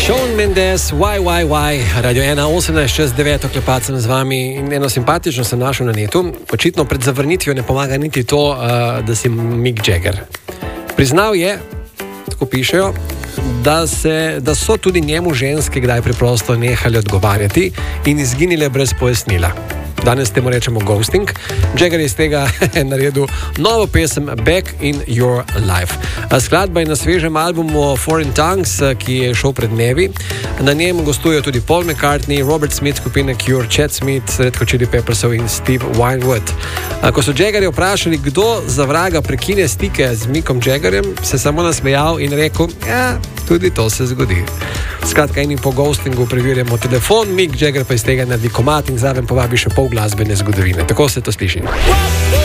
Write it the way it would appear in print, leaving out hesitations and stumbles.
Shawn Mendes, Why, Radio 1, 18:09, klepacem z vami in eno simpatično sem našel na netu. Očitno pred zavrnitvijo ne pomaga niti to, da si Mick Jagger. Priznal je, tako pišejo, da so tudi njemu ženske kdaj preprosto nehali odgovarjati in izginile brez pojasnila. Danes temu rečemo ghosting. Jagger je iz tega naredil novo pesem Back in Your Life. Skladba je na svežem albumu Foreign Tongues, ki je šel pred dnevi. Na njem gostujejo tudi Paul McCartney, Robert Smith skupine Cure, Chad Smith, Red Hot Chili Peppersov in Steve Winwood. Ko so Jaggerja vprašali, kdo za vraga prekine stike z Mickom Jaggerjem, se samo nasmejal in rekel, ja, tudi to se zgodi. Skratka, enim po ghostingu preverjamo telefon, Mick Jagger pa iz tega naredi komad in zraven povabi še pol glasbene zgodovine. Tako se to sliši.